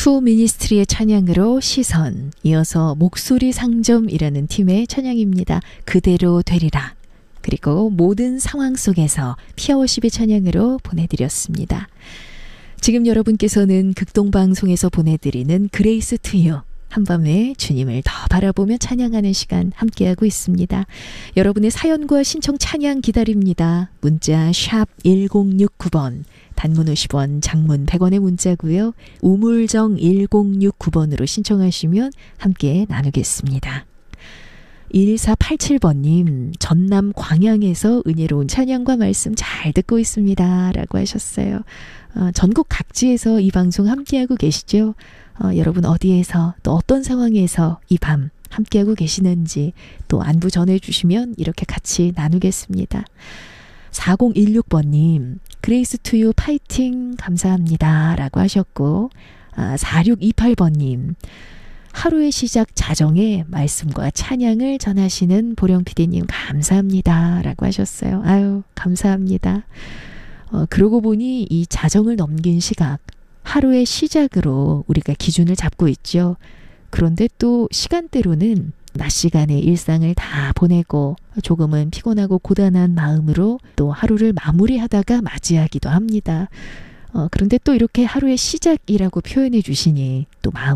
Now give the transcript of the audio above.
투 미니스트리의 찬양으로 시선, 이어서 목소리 상점이라는 팀의 찬양입니다. 그대로 되리라. 그리고 모든 상황 속에서 피아워십의 찬양으로 보내드렸습니다. 지금 여러분께서는 극동방송에서 보내드리는 그레이스 투유, 한밤에 주님을 더 바라보며 찬양하는 시간 함께하고 있습니다. 여러분의 사연과 신청 찬양 기다립니다. 문자 샵 1069번, 단문 50원, 장문 100원의 문자고요. 우물정 1069번으로 신청하시면 함께 나누겠습니다. 1487번님, 전남 광양에서 은혜로운 찬양과 말씀 잘 듣고 있습니다 라고 하셨어요. 전국 각지에서 이 방송 함께하고 계시죠? 여러분 어디에서 또 어떤 상황에서 이 밤 함께하고 계시는지 또 안부 전해주시면 이렇게 같이 나누겠습니다. 4016번님, 그레이스 투유 파이팅 감사합니다 라고 하셨고, 4628번님, 하루의 시작 자정에 말씀과 찬양을 전하시는 보령PD님 감사합니다 라고 하셨어요. 아유, 감사합니다. 그러고 보니 이 자정을 넘긴 시각, 하루의 시작으로 우리가 기준을 잡고 있죠. 그런데 또 시간대로는 낮 시간에 일상을 다 보내고 조금은 피곤하고 고단한 마음으로 또 하루를 마무리하다가 맞이하기도 합니다. 그런데 또 이렇게 하루의 시작이라고 표현해 주시니 또 마음